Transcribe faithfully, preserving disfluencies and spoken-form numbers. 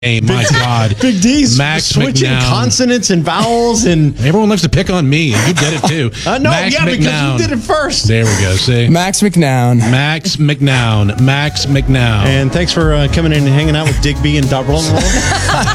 name. My God. Big D's Max switching McNown. consonants and vowels and Everyone loves to pick on me, and you did it too. uh, no, Max yeah, McNown. because you did it first. There we go. See, Max McNown. Max McNown. Max McNown. And thanks for uh, coming in and hanging out with Digby and Double.